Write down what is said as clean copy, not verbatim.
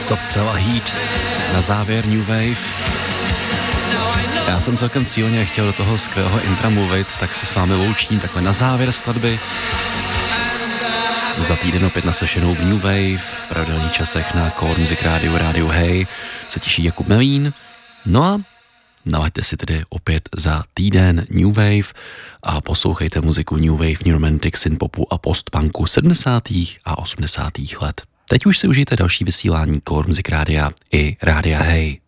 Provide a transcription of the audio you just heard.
Soft Cell a Heat. Na závěr New Wave. Já jsem celkem cíleně chtěl do toho skvělého intra mluvit, tak se s vámi loučím takhle na závěr skladby. Za týden opět naslyšenou v New Wave, v pravidelných časech na Core Music Radio, Radio Hey, se těší Jakub Melín. No a nalaďte si tedy opět za týden New Wave a poslouchejte muziku New Wave, New Romantic, synpopu a postpunku 70. a 80. let. Teď už si užijte další vysílání Core Music Rádia i Rádia Hey.